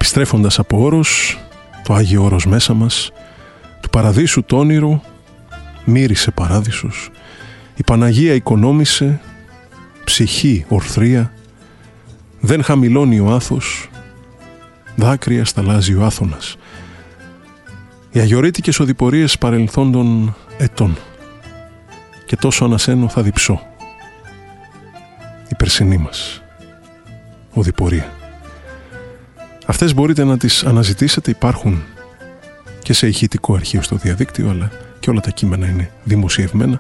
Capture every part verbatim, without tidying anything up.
Επιστρέφοντας από όρος, το Άγιο Όρος μέσα μας, του παραδείσου το όνειρο, μύρισε παράδεισος, η Παναγία οικονόμησε, ψυχή ορθρία, δεν χαμηλώνει ο άθος, δάκρυα σταλάζει ο άθωνας. Οι αγιορείτικες οδηπορίες παρελθόντων ετών, και τόσο ανασένω θα διψώ. Η περσινή μας οδηπορία. Αυτές μπορείτε να τις αναζητήσετε, υπάρχουν και σε ηχητικό αρχείο στο διαδίκτυο, αλλά και όλα τα κείμενα είναι δημοσιευμένα.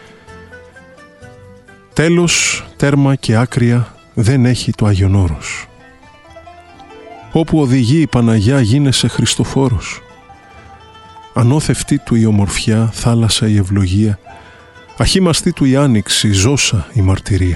Τέλος, τέρμα και άκρια δεν έχει το Άγιον Όρος. Όπου οδηγεί η Παναγιά γίνεσαι Χριστοφόρος. Ανώθευτη του η ομορφιά, θάλασσα η ευλογία, αχήμαστη του η άνοιξη, ζώσα η μαρτυρία.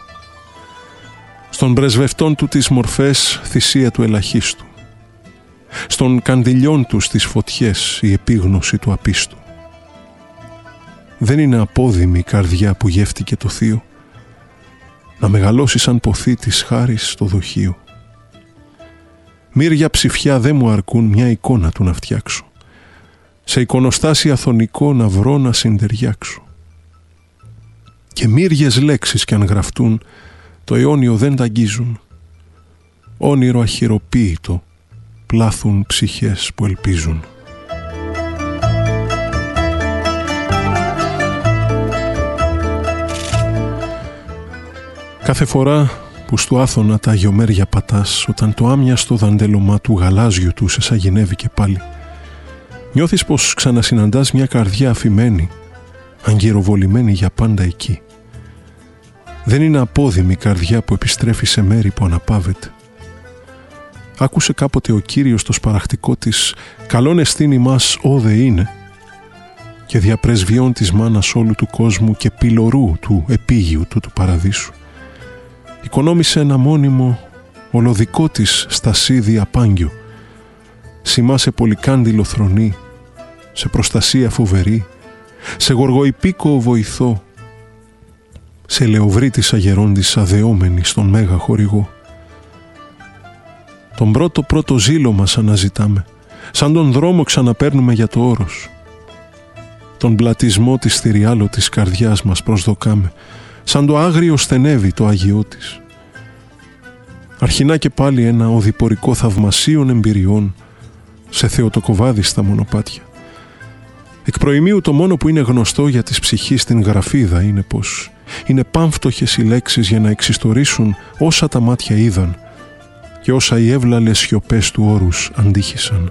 Στον πρεσβευτών του τις μορφές, θυσία του ελαχίστου. Στον καντιλιών του τις φωτιές, η επίγνωση του απίστου. Δεν είναι απόδημη η καρδιά που γεύτηκε το θείο, να μεγαλώσει σαν ποθή της χάρης στο δοχείο. Μύρια ψηφιά δεν μου αρκούν μια εικόνα του να φτιάξω, σε εικονοστάσι αθωνικό να βρω να συντεριάξω. Και μύριες λέξεις κι αν γραφτούν, το αιώνιο δεν τ' αγγίζουν. Όνειρο αχυροποίητο πλάθουν ψυχές που ελπίζουν. Κάθε φορά που στου Άθωνα τα αγιομέρια πατάς, όταν το άμοιαστο δαντέλωμα του γαλάζιου του σε σαγηνεύει και πάλι, νιώθεις πως ξανασυναντάς μια καρδιά αφημένη, αγκυροβολημένη για πάντα εκεί. Δεν είναι απόδημη η καρδιά που επιστρέφει σε μέρη που αναπαύεται. Άκουσε κάποτε ο Κύριος το σπαραχτικό της «Καλόν εστίν ημάς όδε είναι» και διαπρεσβειών της μάνας όλου του κόσμου και πυλωρού του επίγειου του του παραδείσου. Οικονόμησε ένα μόνιμο ολοδικό της στασίδι απάγγιο, σημά σε πολυκάντιλο θρονή, σε προστασία φοβερή, σε γοργοϊπίκο βοηθό, σε λεωβρή της αγερόντης αδεόμενη στον μέγα χορηγό. Τον πρώτο πρώτο ζήλο μας αναζητάμε, σαν τον δρόμο ξαναπαίρνουμε για το όρος. Τον πλατισμό της θηριάλο της καρδιάς μας προσδοκάμε, σαν το άγριο στενεύει το Άγιό της. Αρχινά και πάλι ένα οδηπορικό θαυμασίων εμπειριών σε θεοτοκοβάδιστα μονοπάτια. Εκ προημίου το μόνο που είναι γνωστό για τις ψυχής στην γραφίδα είναι πως είναι πάμφτωχες οι λέξεις για να εξιστορήσουν όσα τα μάτια είδαν και όσα οι εύλαλες σιωπές του όρους αντίχησαν.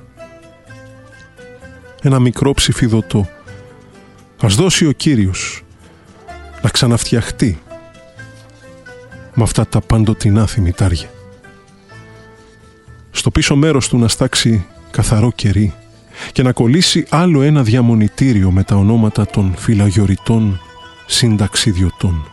Ένα μικρό ψηφιδωτό ας δώσει ο Κύριος να ξαναφτιαχτεί με αυτά τα παντοτινά θυμητάρια. Στο πίσω μέρος του να στάξει καθαρό κερί και να κολλήσει άλλο ένα διαμονητήριο με τα ονόματα των φυλαγιοριτών συνταξιδιωτών.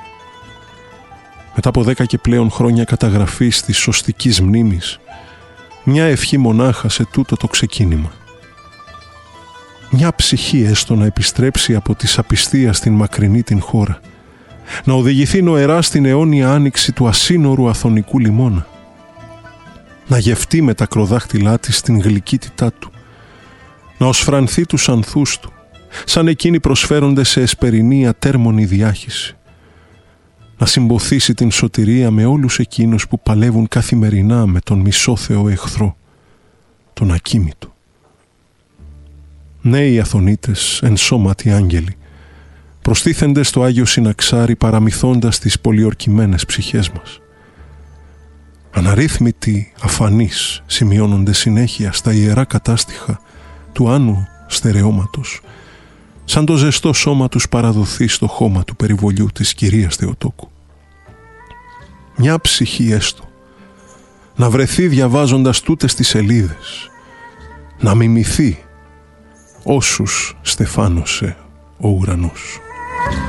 Μετά από δέκα και πλέον χρόνια καταγραφής της σωστικής μνήμης, μια ευχή μονάχα σε τούτο το ξεκίνημα. Μια ψυχή έστω να επιστρέψει από τη σαπιστία στην μακρινή την χώρα, να οδηγηθεί νοερά στην αιώνια άνοιξη του ασύνορου αθωνικού λιμώνα, να γευτεί με τα κροδάχτυλά της την γλυκύτητά του, να οσφρανθεί τους ανθούς του, σαν εκείνοι προσφέρονται σε εσπερινή ατέρμονη διάχυση, να συμποθήσει την σωτηρία με όλους εκείνους που παλεύουν καθημερινά με τον μισόθεο εχθρό, τον ακίμητο. Νέοι αθωνίτες, ενσώματοι άγγελοι, προστίθενται στο Άγιο Συναξάρι παραμυθώντας τις πολιορκημένες ψυχές μας. Αναρρύθμιτοι αφανείς σημειώνονται συνέχεια στα ιερά κατάστοιχα του Άνου στερεώματος, σαν το ζεστό σώμα τους παραδοθεί στο χώμα του περιβολιού της Κυρίας Θεοτόκου. Μια ψυχή έστω να βρεθεί διαβάζοντας τούτες τις σελίδες, να μιμηθεί όσους στεφάνωσε ο ουρανός.